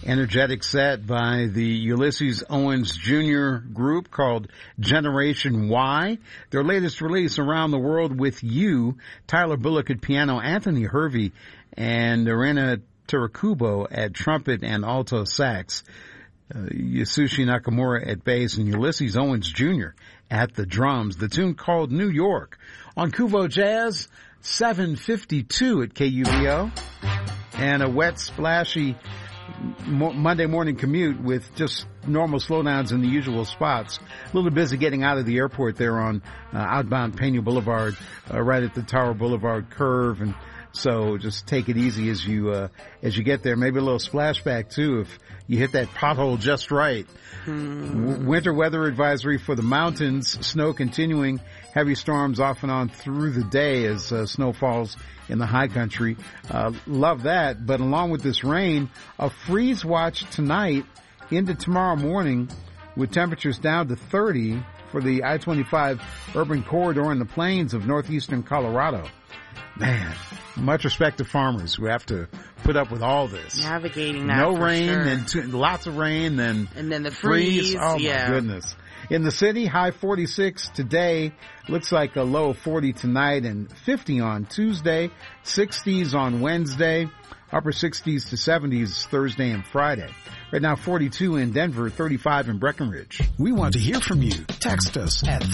Energetic set by the Ulysses Owens Jr. group called Generation Y. Their latest release, Around the World with You. Tyler Bullock at piano, Anthony Hervey and Irena Terakubo at trumpet and alto sax. Yasushi Nakamura at bass and Ulysses Owens Jr. at the drums. The tune called New York on Kuvo Jazz, 7:52 at KUVO. And a wet, splashy Monday morning commute with just normal slowdowns in the usual spots. A little busy getting out of the airport there on outbound Pena Boulevard, right at the Tower Boulevard curve, and so just take it easy as you get there. Maybe a little splashback too if you hit that pothole just right. Winter weather advisory for the mountains. Snow continuing. Heavy storms off and on through the day as snow falls in the high country. Love that. But along with this rain, a freeze watch tonight into tomorrow morning with temperatures down to 30 for the I-25 urban corridor in the plains of northeastern Colorado. Man, much respect to farmers who have to put up with all this. Navigating that. No rain, then lots of rain, then and then the freeze. Oh my goodness. In the city, high 46 today. Looks like a low of 40 tonight and 50 on Tuesday. 60s on Wednesday. Upper 60s to 70s Thursday and Friday. Right now, 42 in Denver, 35 in Breckenridge. We want to hear from you. Text us at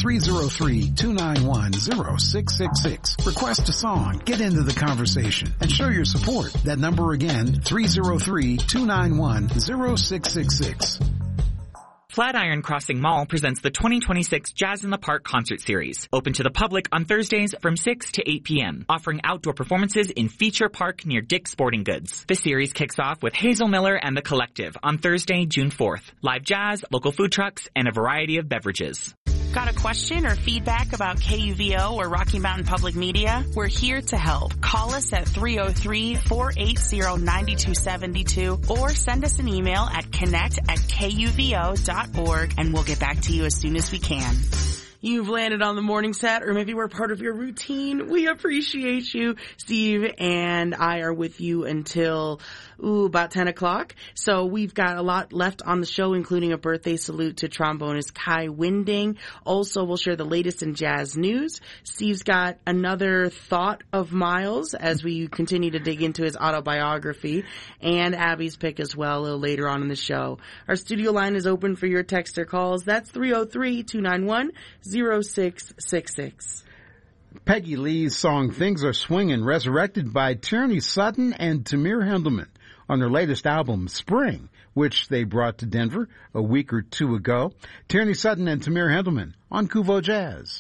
303-291-0666. Request a song, get into the conversation, and show your support. That number again, 303-291-0666. Flatiron Crossing Mall presents the 2026 Jazz in the Park concert series, open to the public on Thursdays from 6 to 8 p.m., offering outdoor performances in Feature Park near Dick's Sporting Goods. The series kicks off with Hazel Miller and The Collective on Thursday, June 4th. Live jazz, local food trucks, and a variety of beverages. Got a question or feedback about KUVO or Rocky Mountain Public Media? We're here to help. Call us at 303-480-9272 or send us an email at connect@kuvo.org and we'll get back to you as soon as we can. You've landed on the morning set, or maybe we're part of your routine. We appreciate you. Steve and I are with you until, about 10 o'clock. So we've got a lot left on the show, including a birthday salute to trombonist Kai Winding. Also, we'll share the latest in jazz news. Steve's got another thought of Miles as we continue to dig into his autobiography, and Abby's pick as well a little later on in the show. Our studio line is open for your text or calls. That's 303-291-0666. Peggy Lee's song Things Are Swingin', resurrected by Tierney Sutton and Tamir Hendelman on their latest album, Spring, which they brought to Denver a week or two ago. Tierney Sutton and Tamir Hendelman on Kuvo Jazz.